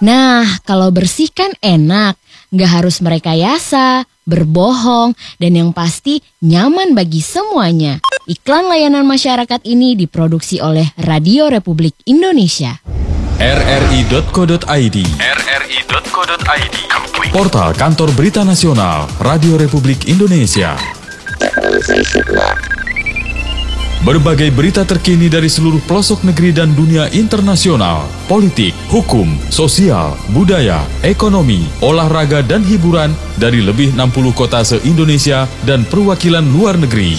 Nah, kalau bersih kan enak, nggak harus merekayasa, berbohong, dan yang pasti nyaman bagi semuanya. Iklan layanan masyarakat ini diproduksi oleh Radio Republik Indonesia. rri.co.id Portal Kantor Berita Nasional Radio Republik Indonesia. Berbagai berita terkini dari seluruh pelosok negeri dan dunia internasional, politik, hukum, sosial, budaya, ekonomi, olahraga, dan hiburan dari lebih 60 kota se-Indonesia dan perwakilan luar negeri.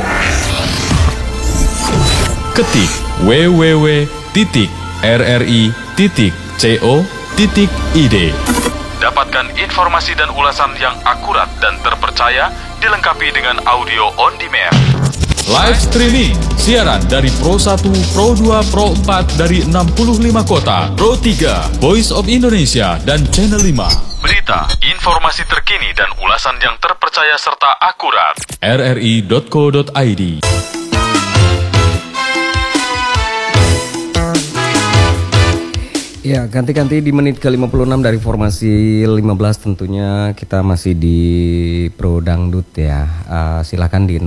Ketik www.rri.co.id. Dapatkan informasi dan ulasan yang akurat dan terpercaya, dilengkapi dengan audio on demand. Live streaming, siaran dari Pro 1, Pro 2, Pro 4 dari 65 kota, Pro 3, Voice of Indonesia, dan Channel 5. Berita, informasi terkini dan ulasan yang terpercaya serta akurat. rri.co.id. Ya, ganti-ganti di menit ke-56 dari formasi 15 tentunya kita masih di Pro Dangdut ya. Silakan di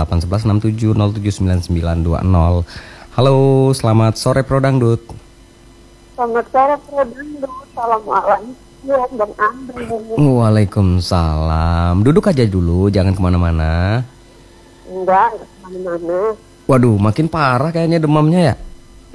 081167079920. Halo, selamat sore Pro Dangdut. Selamat sore Pro Dangdut. Assalamualaikum Bang Andre. Waalaikumsalam. Duduk aja dulu, jangan kemana-mana. Enggak kemana-mana. Waduh, makin parah kayaknya demamnya ya.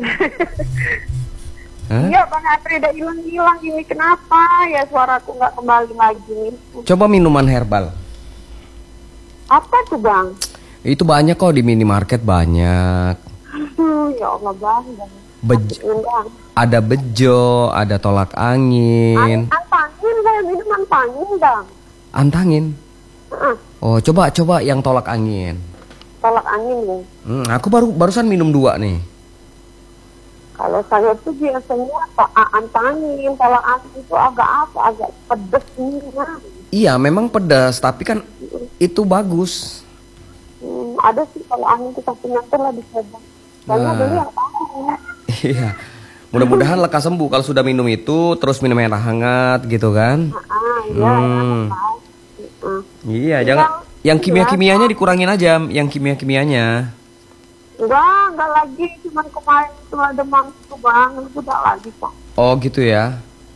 Iya Bang Andre, udah hilang-hilang ini, kenapa ya suaraku nggak kembali lagi nih? Coba minuman herbal. Apa tuh Bang? Itu banyak kok di minimarket, banyak. Ya Allah Bang. Ada bejo, ada tolak angin. Antangin Bang, minum antangin Bang. Antangin? Oh, coba yang tolak angin. Tolak angin Bang. Aku barusan minum 2 nih. Kalau saya tuh biasanya antangin, tolak angin itu agak pedes nih. Iya, memang pedas, tapi kan itu bagus. Ada sih kalau angin kita punya tuh lah dicoba. Soalnya beli yang tahu. Iya. Mudah-mudahan lekas sembuh kalau sudah minum itu, terus minum air hangat gitu kan. Iya, jangan yang kimia-kimianya dikurangin aja, yang kimia-kimianya. Enggak lagi, cuman kemarin itu ada demam itu Bang, udah lagi Pak. Oh gitu ya.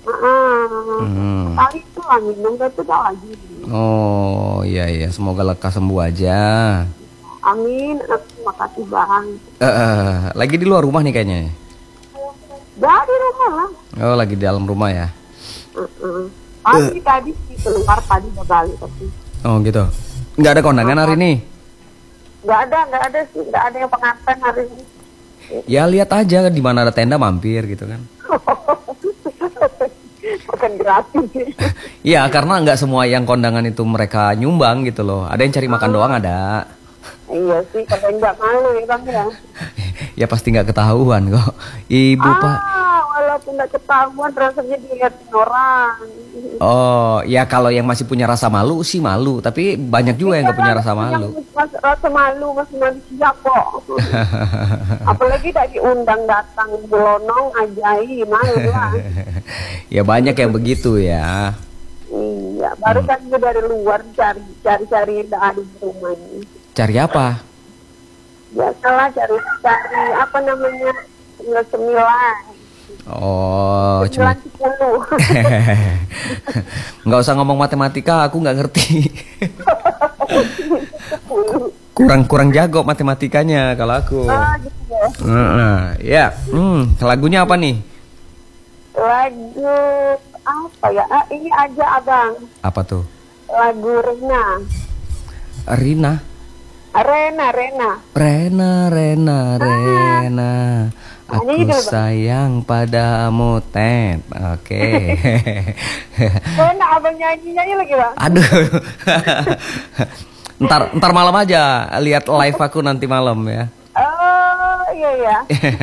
Kali itu lah minum, itu udah lagi. Oh iya, semoga lekas sembuh aja. Amin, terima kasih Bang. Lagi di luar rumah nih kayaknya. Udah di rumah lah. Oh, lagi di dalam rumah ya. Tadi keluar tadi udah balik tapi. Oh gitu. Nggak ada kondangan hari ini? Nggak ada sih, nggak ada yang pengantin hari ini. Ya lihat aja di mana ada tenda mampir gitu kan. Bukan gratis. Iya, karena nggak semua yang kondangan itu mereka nyumbang gitu loh. Ada yang cari makan doang ada. Iya sih, kalau nggak malu ya Bang ya. Ya pasti nggak ketahuan kok. Ibu Pak. Walaupun nggak ketahuan rasanya dilihatin orang. Oh, ya kalau yang masih punya rasa malu sih malu, tapi banyak juga yang nggak punya rasa malu. Rasa malu masih manusia kok. Apalagi tak diundang datang belonong ajai malu lah. Ya banyak yang begitu ya. Iya, baru kan gue dari luar cari yang ada di rumah ini. Cari apa? Biasalah cari apa namanya cemilan. Oh, cuma 9.10. Nggak usah ngomong matematika, aku nggak ngerti. kurang jago matematikanya kalau aku. Gitu ya. Lagunya apa nih? Lagu apa ya? Ini aja Abang. Apa tuh? Lagu Rena. Aku sayang padamu, Ted. Oke. Mana Abang nyanyi lagi Bang? Aduh. Ntar malam aja, lihat live aku nanti malam ya. Oh iya.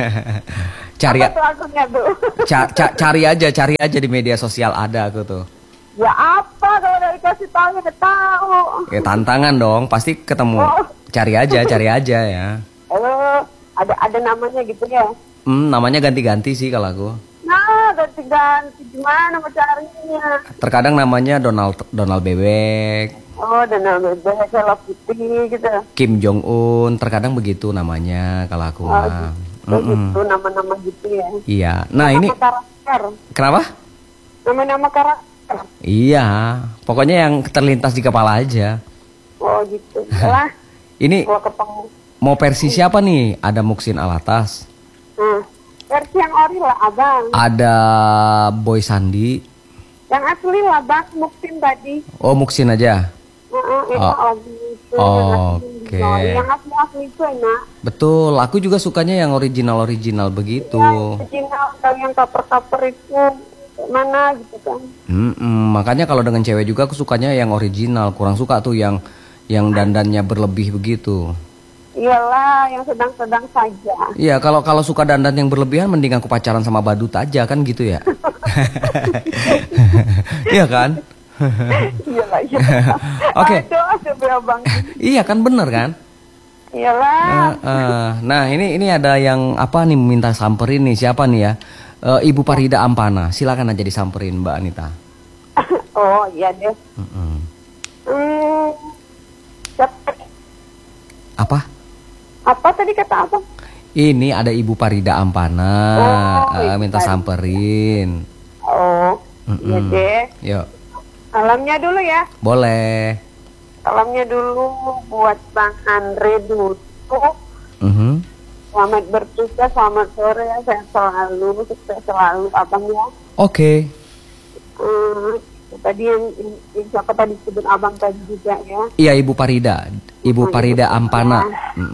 Cari aja di media sosial ada aku tuh. Ya apa kalau dari kasih tahu ya tahu. Ya tantangan dong, pasti ketemu. Cari aja ya. Ada namanya gitu ya. Namanya ganti-ganti sih kalau aku. Nah, ganti-ganti. Gimana mau carinya? Terkadang namanya Donald Bebek, Oh, Donald Bebek, Hello Kitty gitu. Kim Jong Un, terkadang begitu namanya kalau aku Oh, mah. gitu, gitu, nama-nama gitu ya. Iya. Nah, ini Karakter. kenapa? Nama-nama karakter. Iya, pokoknya yang terlintas di kepala aja. Oh gitu. Lah, Ini gua ketemu. mau versi siapa nih? Ada Muksin Alatas, Versi yang ori lah, Abang. ada Boy Sandi. Yang asli lah, Bang. Muksin tadi. Oh, Muksin aja. Itu Oh. lagi itu. Oke. Yang asli-asli itu enak. Betul, aku juga sukanya yang original begitu. Original, kalau yang cover-cover itu mana gitu kan. Makanya kalau dengan cewek juga aku sukanya yang original, kurang suka tuh yang dandannya berlebih begitu. Iyalah, yang sedang-sedang saja. Iya, kalau suka dandan yang berlebihan mending aku pacaran sama badut aja kan gitu ya. Iya kan? Iyalah, iya. Oke. Aduh, Abang. Iya kan, bener kan? Iyalah. Nah, ini ada yang apa nih minta samperin nih, siapa nih ya? Ibu Parida Ampana, silakan aja disamperin Mbak Anita. Oh, iya deh. Apa? Apa tadi kata Abang? Ini ada Ibu Parida Ampana, Ibu minta Parida. samperin. Oh, iya deh. Yuk, Salamnya dulu ya. boleh. Salamnya dulu buat Bang Andre dulu. Selamat bertugas, selamat sore ya. Sehat selalu, sukses selalu Abang ya. Oke. Tadi yang siapa tadi sebut Abang tadi juga ya. Iya, Ibu Parida. Ibu Parida Ampana.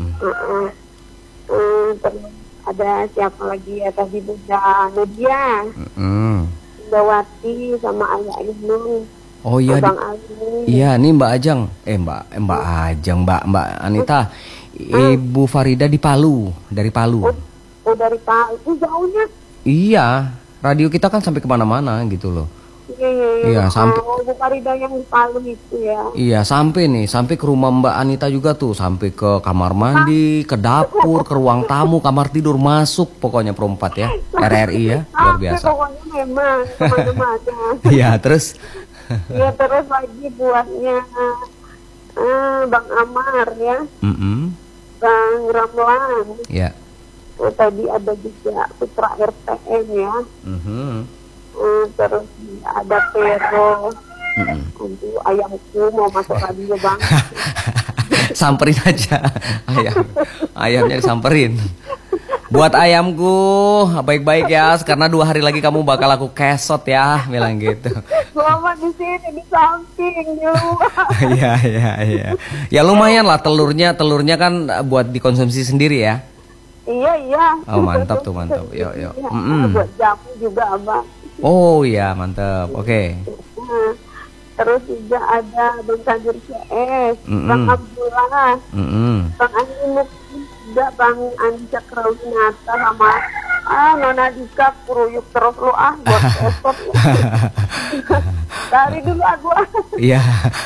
Terus ada siapa lagi ya tadi Bunda Nadia, Indawati sama Ayah Ainun. Oh iya, Abang Ali. iya nih Mbak Ajeng. Mbak Ajeng, Mbak Anita. Ibu Farida di Palu, dari Palu. Oh dari Pak itu jauhnya. Iya, radio kita kan sampai kemana-mana gitu loh. Iya, sampai. Oh, Bu Farida yang di Palu itu ya. Iya, sampai ke rumah Mbak Anita juga tuh, sampai ke kamar mandi, ke dapur, ke ruang tamu, kamar tidur, masuk pokoknya perempat ya. RRI ya, luar biasa. Pokoknya memang kemana-mana. Iya, terus. Ya terus lagi buatnya Bang Amar ya, Bang Ramlan. Ya. Tadi ada juga Putra RTN ya. Terus ada Pero. Untuk ayamku mau masuk radio Bang. Samperin aja ayamnya disamperin. Buat ayamku baik-baik ya, karena 2 hari lagi kamu bakal aku kesot ya, bilang gitu. Selamat di sini di samping di luar. Iya. Ya lumayan lah telurnya kan buat dikonsumsi sendiri ya. Iya. Oh mantap tuh, mantap. Yuk. Buat jamu juga Abang. Oh iya mantap. Oke. Terus juga ada Bang Sajur CS, Bang Abdullah, Bang Andi juga, Bang Andi Cakrawinata sama Nona Dika Kuruyuk terus lu buat esok. Dari dulu aku. Iya.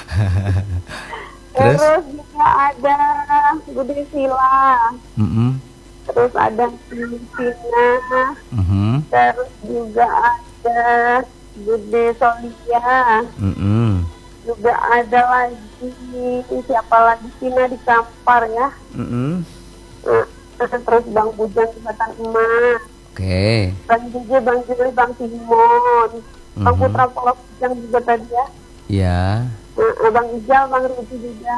Terus juga ada Budi Sila. Terus ada Filipina. Terus juga ada Bude Solia. Juga ada lagi siapa lagi Tina di Kampar ya. Terus Bang Bujang di Batang Emas. Oke. Bang Juje, Bang Juli, Bang Timon. Bang Putra Polok Bujang juga tadi ya. Iya. Bang Ijal, Bang Ruti juga.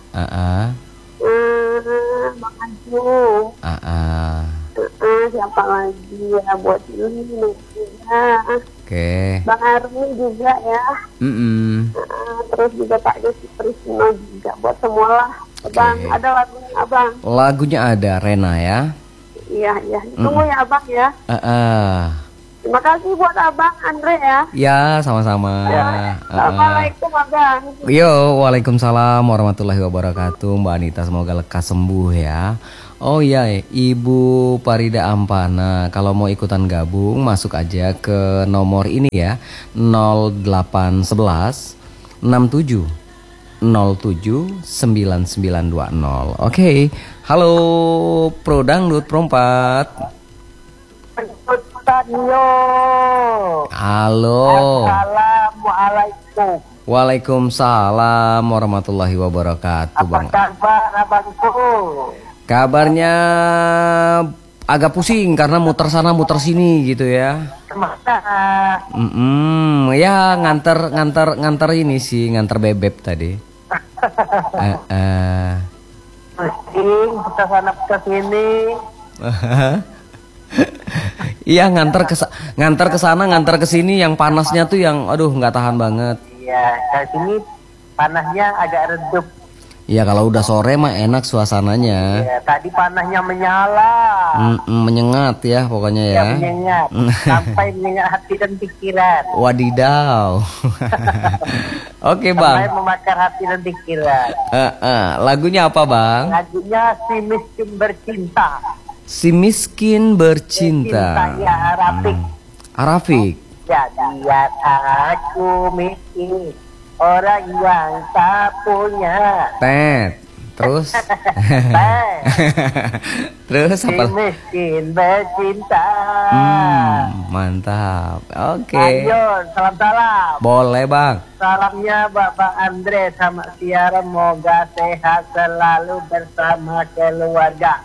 Bang Aju. Siapa lagi ya buat ini juga. Oke. Bang Armi juga ya. Terus juga Pak Desi Prisno juga buat semua lah. Abang, ada lagunya Abang. Lagunya ada Rena ya. Iya. Tunggu ya Abang ya. Terima kasih buat Abang Andre ya. Ya, sama-sama. Assalamualaikum Abang. Yo, waalaikumsalam warahmatullahi wabarakatuh. Mbak Anita semoga lekas sembuh ya. Oh iya, Ibu Parida Ampana, kalau mau ikutan gabung masuk aja ke nomor ini ya, 0811 67 07 9920. Oke. Halo Pro Dangdut Perempat. Yo. Halo. Assalamualaikum. Waalaikumsalam warahmatullahi wabarakatuh, Apa Bang. kabar abangku? Kabarnya agak pusing karena muter sana muter sini gitu ya. Kemana? Ya nganter ini sih, nganter bebek tadi. Pusing, kita sana kita sini. Iya nganter ke sana nganter ke sini, yang panasnya tuh yang aduh nggak tahan banget. Iya, di sini panasnya agak redup. Iya kalau udah sore mah enak suasananya. Ya, tadi panasnya menyala. Menyengat ya pokoknya ya. Ya, menyengat. Sampai menyengat hati dan pikiran. Wadidaw. Oke Bang. Sampai membakar hati dan pikiran. Lagunya apa Bang? Lagunya Si Miskin Bercinta. Si Miskin Bercinta. Ya, Arafik. Arafik. Jadi aku miskin, orang yang tak punya. Tet. Terus? Terus Si apa? miskin bercinta. Mantap. Oke. Ayo, salam-salam. Boleh Bang. Salamnya Bapak Andre sama Tiara, moga sehat selalu bersama keluarga.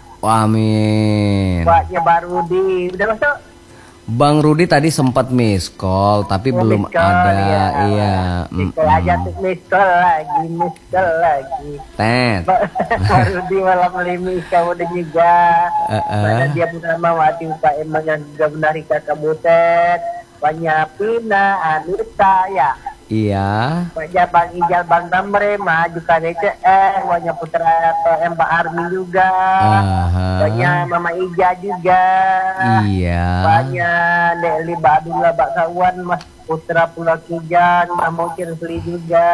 Amin. Mbaknya baru udah masuk? Bang Rudi tadi sempat miss call tapi belum Miss call, ada. Iya. Miss call aja tuh, miss call lagi. Tet. Baru di malam limis kamu dan juga. Pada dia pertama wadi Pak Emang yang juga benar kakak butet. Banyak Pina Anita ya. Iya. Banyak Bang Ijal Bang Tamre maju KDCE. Banyak putra Mbak Armi juga. Banyak Mama Ija juga. Iya. Banyak Deli Badullah Bak Kawan Mas Putra Pulau Kijan Mamo Kirsli juga.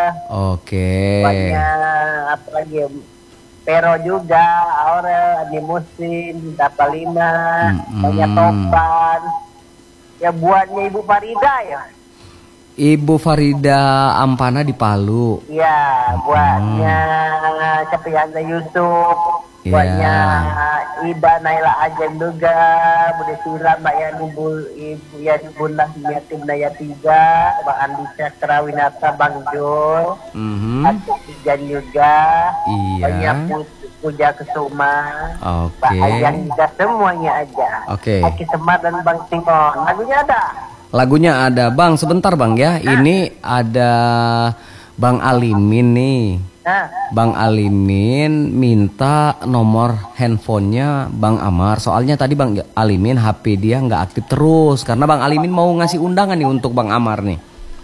Oke. Banyak apa lagi, Pero juga, Aurel, Adi Musin, Tapalina, banyak Topan. Ya buatnya Ibu Farida ya. Ibu Farida Ampana di Palu. Iya, buatnya Caprianda Yusuf. Iya. Buatnya Ida Naila Ajen juga. Bude Sura, Mbak Yani Ibu Yani Bunda Yatim Naya 3. Mbak Andi Cakrawinata, Bang Jo. Atik Tijan juga. Iya. Banyak Puja Kesuma. Oke. Pak Ayang juga, semuanya aja. Oke. Aki Semar dan Bang Timon. Lagunya ada. Lagunya ada Bang, sebentar Bang ya. Ini ada Bang Alimin nih. Bang Alimin minta nomor handphonenya Bang Amar. Soalnya tadi Bang Alimin HP dia nggak aktif terus. Karena Bang Alimin mau ngasih undangan nih untuk Bang Amar nih.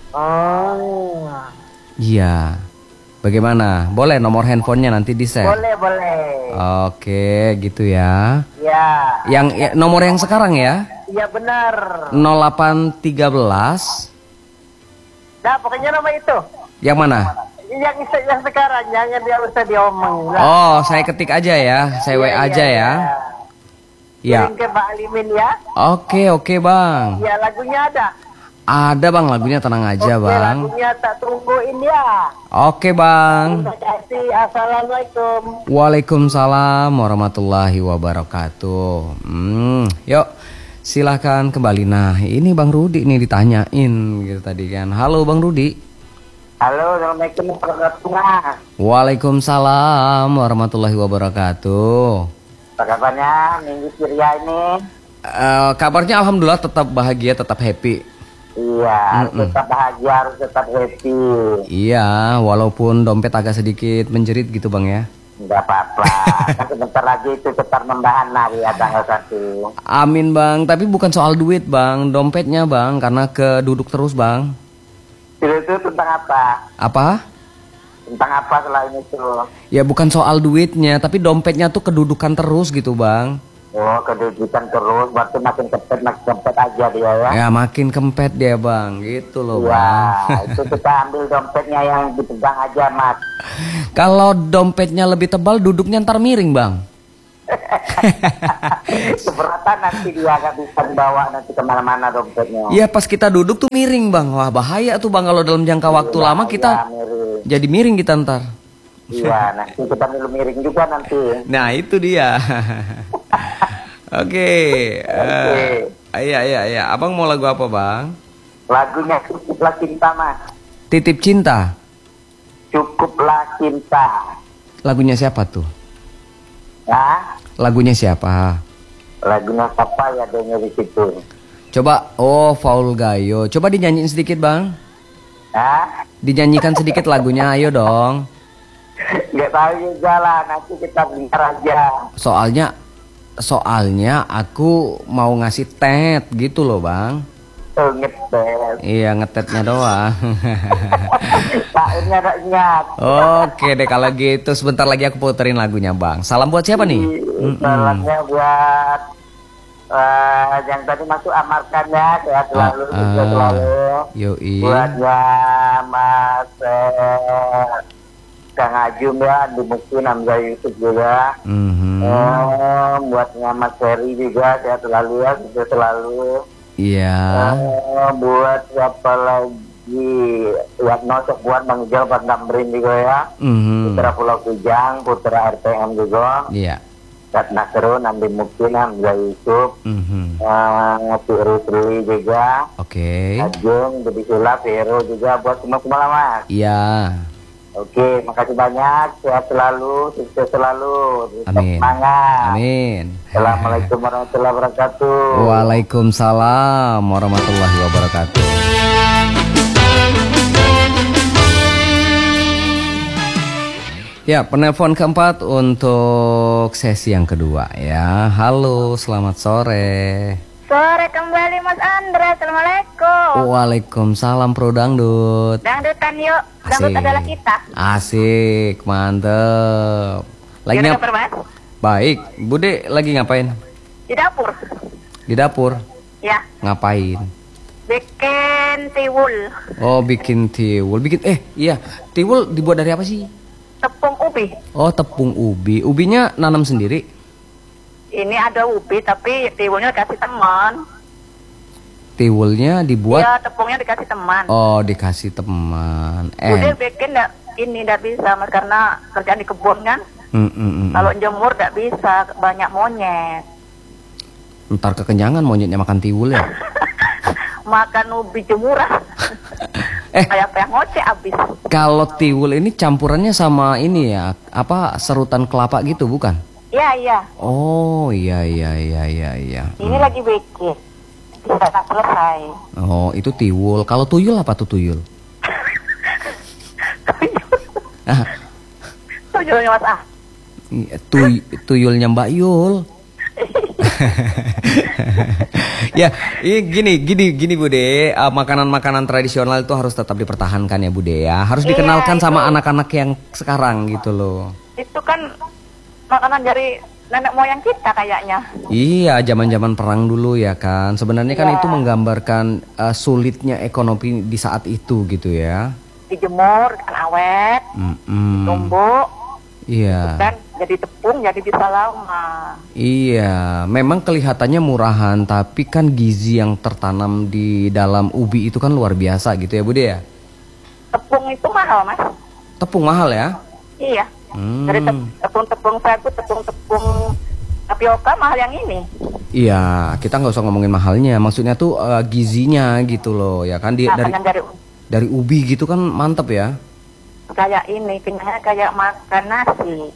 Oh. Iya. Bagaimana? Boleh nomor handphonenya nanti di share? Boleh. Oke, gitu ya. Ya. Yang nomor yang sekarang ya? Iya benar. 0813. Nah, pokoknya nama itu. Yang mana? Yang sekarang, jangan dia usah diomong. Oh, saya ketik aja ya. Saya WA aja ya. Ya. Kirim ke Pak Alimin ya. Oke Bang. Ya, lagunya ada. Ada Bang, lagunya tenang aja Oke, Bang. lagunya tak tungguin ya. Oke Bang. Terima kasih. Assalamualaikum. Waalaikumsalam warahmatullahi wabarakatuh. Yuk silahkan kembali. Nah ini Bang Rudi nih ditanyain gitu tadi kan. Halo Bang Rudi. Halo, assalamualaikum warahmatullahi wabarakatuh. Waalaikumsalam warahmatullahi wabarakatuh. Apa kabarnya minggu ceria ini? Kabarnya alhamdulillah tetap bahagia, tetap happy. Iya, harus tetap bahagia, harus tetap happy. Iya, walaupun dompet agak sedikit menjerit gitu Bang ya. Enggak apa-apa. Kan sebentar lagi itu tetap membahan lagi ya tanggal 1. Amin Bang, tapi bukan soal duit Bang, dompetnya Bang, karena keduduk terus Bang. Itu tentang apa? Apa? Tentang apa selain itu? Ya bukan soal duitnya, tapi dompetnya tuh kedudukan terus gitu Bang. Oh, kedudukan terus, berarti makin kempet aja dia ya. Ya makin kempet dia Bang, gitu loh Iya, Bang. itu kita ambil dompetnya yang dipegang aja Mas. Kalau dompetnya lebih tebal, duduknya ntar miring Bang. Keberatan nanti dia gak bisa dibawa nanti kemana-mana dompetnya. Iya pas kita duduk tuh miring Bang. Wah bahaya tuh Bang kalau dalam jangka waktu lama kita miring. jadi miring kita ntar. Iya, nanti kita miring juga nanti. Nah itu dia. Oke. Iya. Abang mau lagu apa, Bang? Lagunya Cukuplah Cinta, Mas. Titip Cinta. Cukuplah Cinta. Lagunya siapa tuh? Nah, Lagunya siapa? lagunya siapa ya denger di situ? Coba, Faul Gayo. Coba dinyanyiin sedikit, Bang. Hah? Dinyanyikan sedikit lagunya, ayo dong. Nggak tahu juga lah, nanti kita dengar aja. Soalnya aku mau ngasih tet gitu loh, Bang. Oh, ngetes. Iya, ngetetnya doang. Takutnya gak ingat. Oke deh kalau gitu, sebentar lagi aku puterin lagunya, Bang. Salam buat siapa nih? Salamnya buat yang tadi masuk amarkan ya, sehat selalu, sehat selalu. Yoi. Buatnya Mas Kang Ajum ya, di Mungkin Hamzah Yusuf juga. Buatnya Mas Ferry juga, sehat selalu ya, sehat selalu. Iya. Buat siapa lagi? Buat Nosok, buat Bang Jal, buat Namrin juga ya. Putra Pulau Kujang, Putra RTM juga. Iya. Kat Nasrun, Andi Mungkin, Hamzah Yusuf. Ruli juga. Oke. Ajung, Budi Sulap, Hero juga, buat semua lah, Mas. Iya. Oke, makasih banyak. Sehat selalu, sukses selalu. Tetap Amin. semangat. Amin. Assalamualaikum warahmatullahi wabarakatuh. Waalaikumsalam warahmatullahi wabarakatuh. Ya, penelpon keempat untuk sesi yang kedua ya. Halo, selamat sore. Sore kembali Mas Andra, Assalamualaikum. Waalaikumsalam Pro Dangdut. Dangdutan yuk, dangdut adalah kita. Asik, mantep. Lagi Gimana kabar, Mas? Baik, Bude lagi ngapain? Di dapur. Di dapur? Ya, Ngapain? bikin tiwul. Oh, bikin tiwul. Iya, tiwul dibuat dari apa sih? Tepung ubi. Oh, tepung ubi. Ubinya nanam sendiri? Ini ada ubi tapi tiwulnya dikasih teman. Tiwulnya dibuat? Iya, tepungnya dikasih teman. Oh, dikasih teman. Udah bikin enggak bisa Mas karena kerjaan di kebun kan. Kalau jemur enggak bisa, banyak monyet. Ntar kekenyangan monyetnya makan tiwul ya. Makan ubi jemuran. Kayak ngoceh abis. Kalau tiwul ini campurannya sama ini ya, apa serutan kelapa gitu bukan? Iya. Oh, iya. Ini lagi bikin. Bisa selesai. Oh, itu tiwul. Kalau tuyul apa tuh tuyul? Tuyulnya Mas ah. Tuyulnya Mbak Yul. Ya, gini Bude, makanan-makanan tradisional itu harus tetap dipertahankan ya Bude ya. Harus dikenalkan sama anak-anak yang sekarang gitu loh. Itu kan makanan dari nenek moyang kita kayaknya. Iya, zaman-zaman perang dulu ya kan. Sebenarnya kan itu menggambarkan sulitnya ekonomi di saat itu gitu ya. Dijemur, kan awet, ditumbuk. Iya. Dan jadi tepung, jadi bisa lama. Iya, memang kelihatannya murahan, tapi kan gizi yang tertanam di dalam ubi itu kan luar biasa gitu ya Bude ya. Tepung itu mahal Mas. Tepung mahal ya? Iya. Dari tepung-tepung sagu, tepung-tepung tapioka mahal yang ini. Iya, kita nggak usah ngomongin mahalnya. Maksudnya tuh gizinya gitu loh, ya kan? Dari ubi gitu kan mantep ya. Kayak ini, kenyangnya kayak makan nasi.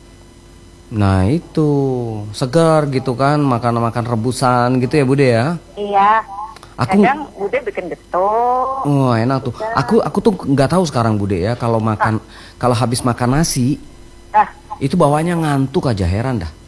Nah itu segar gitu kan, makan rebusan gitu ya Bude ya. Iya. Kadang Bude bikin getuk. Oh enak tuh. Aku tuh nggak tahu sekarang Bude ya, kalau habis makan nasi, itu bawahnya ngantuk aja, heran dah.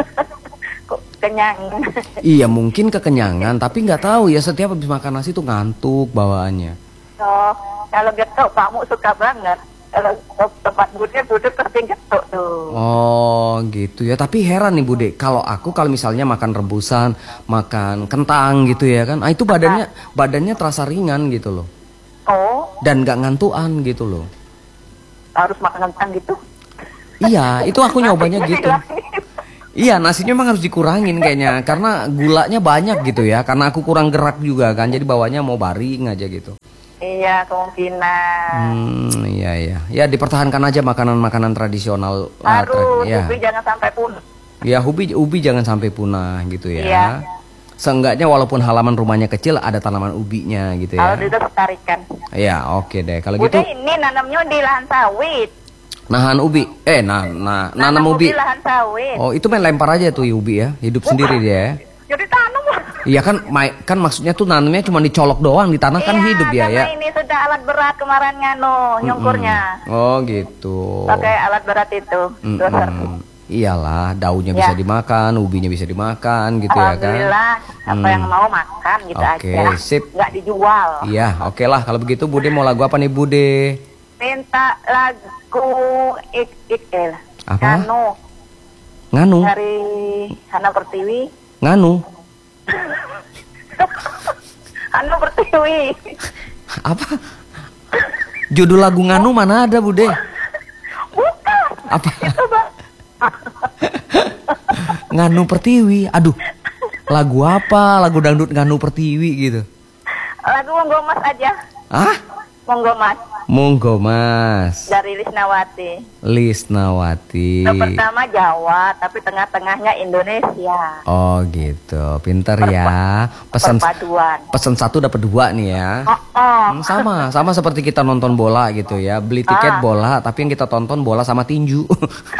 Kok kenyang? Iya mungkin kekenyangan, tapi nggak tahu ya setiap habis makan nasi tuh ngantuk bawaannya. Oh, kalau getuk Pak Mu suka banget. Kalau tempat Bude pasti getuk tuh. Oh gitu ya, tapi heran nih Bude, kalau misalnya makan rebusan, makan kentang gitu ya kan, itu badannya terasa ringan gitu loh. Oh. Dan nggak ngantuan gitu loh. Harus makan kentang gitu? Iya, itu aku nyobanya gitu. Iya, nasinya memang harus dikurangin kayaknya, karena gulanya banyak gitu ya, karena aku kurang gerak juga kan, jadi bawahnya mau baring aja gitu. Iya, kemungkinan. Iya. Ya dipertahankan aja makanan-makanan tradisional. Harus, ubi jangan sampai punah. Ya, ubi jangan sampai punah gitu ya. Iya. Seenggaknya walaupun halaman rumahnya kecil ada tanaman ubinya gitu ya. Kalau itu setarikan. Ya oke deh kalau Udah gitu. ini nanamnya di lahan sawit. Nahan ubi. Nanam ubi. Di lahan sawit. Oh itu main lempar aja tuh ubi ya. Hidup sendiri dia ya. Jadi tanam. Iya kan maksudnya tuh nanamnya cuma dicolok doang, di tanah kan hidup ya ya. Ini sudah alat berat kemarin nyungkurnya. Oh gitu. Pakai alat berat itu. Iyalah, daunnya bisa dimakan, ubinya bisa dimakan gitu ya kan. Alhamdulillah, apa yang mau makan gitu aja. Oke, sip. Nggak dijual. Iya, oke lah kalau begitu Bude mau lagu apa nih Bude? Minta lagu Ik Apa? Nganu. Nganu. Dari Hana Pertiwi. Nganu. Hana Pertiwi. Apa? Judul lagu Nganu mana ada Bude? Bukan. Apa? Itu Bang. Nganu Pertiwi. Aduh. Lagu apa? Lagu dangdut Nganu Pertiwi gitu. Lagu Monggo Mas aja. Ah? Monggo Mas. Monggo Mas. Dari Lisnawati. Lisnawati. Yang pertama Jawa, tapi tengah-tengahnya Indonesia. Oh gitu. Pinter ya. Perpaduan. Pesan satu dapat dua nih ya. Sama seperti kita nonton bola gitu ya. Beli tiket bola, tapi yang kita tonton bola sama tinju.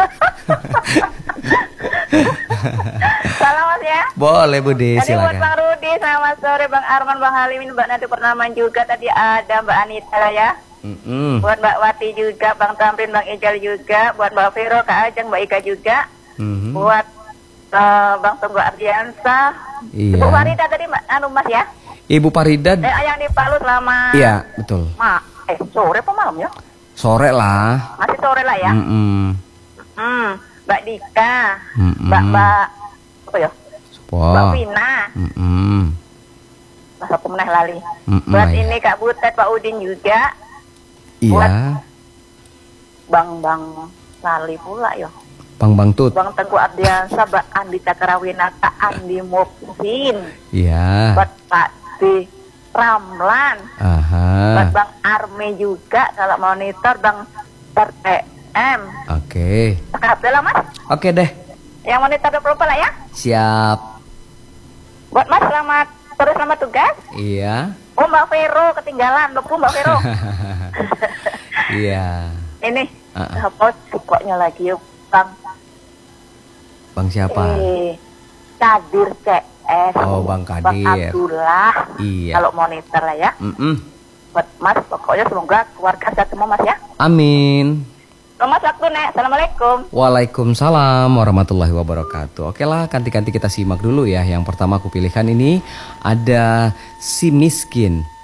Salam Mas ya. Boleh Bude, Tadi buat silakan. Bang Rudi, selamat sore Bang Arman, Bang Halimin, Mbak Nati Pernaman juga. Tadi ada Mbak Anita ya. Buat Mbak Wati juga, Bang Tamrin, Bang Ijal juga. Buat Mbak Vero, Kak Ajeng, Mbak Ika juga. Buat Bang Tunggu Ardiansa. Iya. Ibu Farida tadi Mbak Mas ya. Ibu Farida. Yang di Palu selama. Iya betul. Sore apa malam ya? Sore lah. Masih sore lah ya. Mbak Dika, Mbak apa ya? Mbak Vina. Masa pemenah lali. Buat ini Kak Butet, Pak Udin juga. Iya. Buat Bang Lali pula ya. Bang Tut. Bang Teguh Ardiansa, Mbak Andi Cakrawinata, Andi Mopsin. Iya. Buat Pak D Ramlan. Buat Bang Arme juga, kalau monitor Bang RTM. Oke. Cakap lah Mas. Oke deh. Yang monitor 24 lah ya. Siap. Buat Mas selamat tugas. Iya. Oh Mbak Vero ketinggalan, lupa Mbak Vero. Iya. Ini apa pokoknya lagi yuk Bang. Bang siapa? Kadir CS. Oh Bang Kadir. Bang Abdullah. Iya. Kalau monitor lah ya. Buat Mas pokoknya semoga keluarga sehat semua Mas ya. Amin. Mas waktu nek. Assalamualaikum. Waalaikumsalam warahmatullahi wabarakatuh. Oke lah, ganti-ganti kita simak dulu ya. Yang pertama aku pilihkan ini ada Si Miskin.